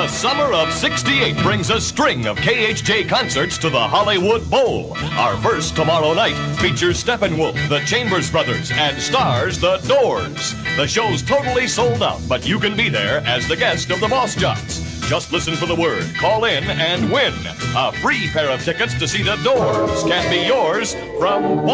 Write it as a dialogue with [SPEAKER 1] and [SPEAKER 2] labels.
[SPEAKER 1] The summer of '68 brings a string of KHJ concerts to the Hollywood Bowl. Our first tomorrow night features Steppenwolf, the Chambers Brothers, and stars the Doors. The show's totally sold out, but you can be there as the guest of the Boss Jocks. Just listen for the word, call in, and win. A free pair of tickets to see the Doors can be yours from